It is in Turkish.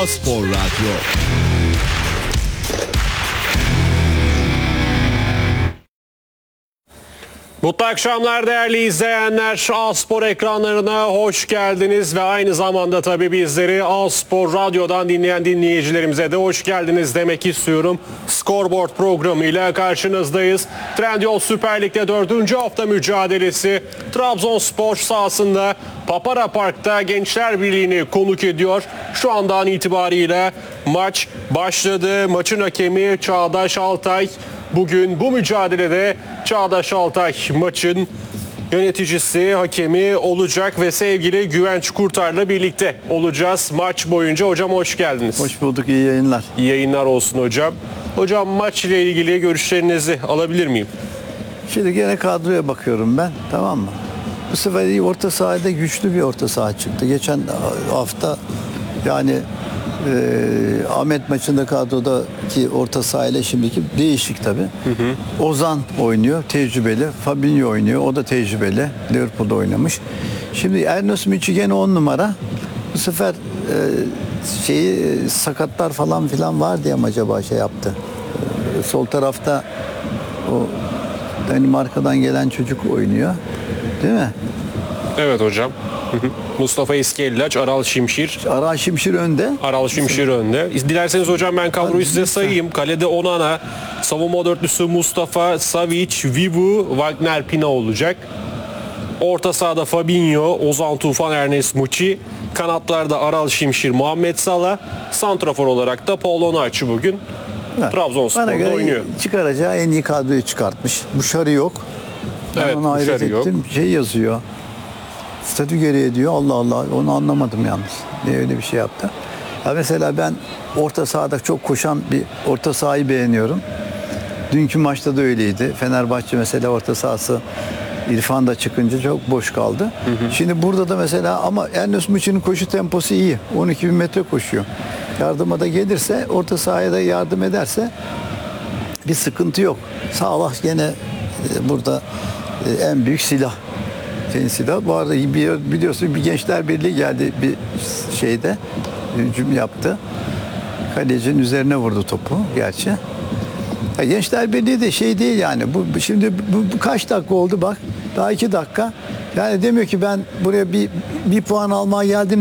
Spor Radyo. Mutlu akşamlar değerli izleyenler. A-Spor ekranlarına hoş geldiniz ve aynı zamanda tabii bizleri A-Spor Radyo'dan dinleyen dinleyicilerimize de hoş geldiniz demek istiyorum. Scoreboard programıyla karşınızdayız. Trendyol Süper Lig'de 4. hafta mücadelesi Trabzonspor sahasında Papara Park'ta Gençler Birliği'ni konuk ediyor. Şu andan itibariyle maç başladı. Maçın hakemi Çağdaş Altay. Bugün bu mücadelede Çağdaş Altay maçın yöneticisi, hakemi olacak ve sevgili Güvenç Kurtar'la birlikte olacağız maç boyunca. Hocam hoş geldiniz. Hoş bulduk, iyi yayınlar. İyi yayınlar olsun hocam. Hocam maç ile ilgili görüşlerinizi alabilir miyim? Şimdi gene kadroya bakıyorum ben, tamam mı? Bu sefer iyi orta sahada güçlü bir orta saha çıktı. Geçen hafta yani Ahmet maçında kadrodaki orta saha ile şimdiki değişik tabii. Ozan oynuyor, tecrübeli. Fabinho oynuyor, o da tecrübeli. Liverpool'da oynamış. Şimdi Ernest Miçi gene 10 numara. Bu sefer sakatlar falan filan var diye mi acaba şey yaptı? Sol tarafta o Danimarka'dan gelen çocuk oynuyor. Değil mi? Evet hocam. Mustafa İskellaç, Aral Şimşir. Aral Şimşir önde. Aral Şimşir önde. Dilerseniz hocam ben kadroyu size sayayım. Kalede Onana, savunma dörtlüsü Mustafa, Savic, Vivu, Wagner Pina olacak. Orta sahada Fabinho, Ozan Tufan, Ernest Muçi. Kanatlarda Aral Şimşir, Muhammed Salah. Santrafor olarak da Paul Onaçu bugün Trabzonspor'da oynuyor. Çıkaracağı en iyi kadroyu çıkartmış. Buşarı yok. Evet, ona hayret Buşarı yok. ettim. Şey yazıyor. Statü geriye diyor. Allah Allah. Onu anlamadım yalnız. Niye öyle bir şey yaptı? Ya mesela ben orta sahada çok koşan bir orta sahayı beğeniyorum. Dünkü maçta da öyleydi. Fenerbahçe mesela orta sahası İrfan da çıkınca çok boş kaldı. Şimdi burada da mesela ama Ernest Muçi'nin koşu temposu iyi. 12.000 metre koşuyor. Yardıma da gelirse, orta sahaya da yardım ederse bir sıkıntı yok. Salah gene burada en büyük silah. Silah. Bu arada biliyorsun bir Gençler Birliği geldi bir şeyde hücum yaptı. Kalecinin üzerine vurdu topu gerçi. Gençler Birliği de şey değil yani. Şimdi bu kaç dakika oldu bak. Daha 2 dakika. Yani demiyor ki ben buraya bir puan almaya geldim.